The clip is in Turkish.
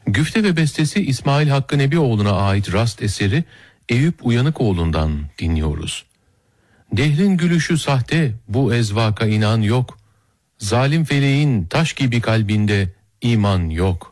Güfte ve bestesi İsmail Hakkı Nebioğlu'na ait rast eseri Eyüp Uyanıkoğlu'ndan dinliyoruz. Dehrin gülüşü sahte, bu ezvaka inan yok. Zalim feleğin taş gibi kalbinde iman yok.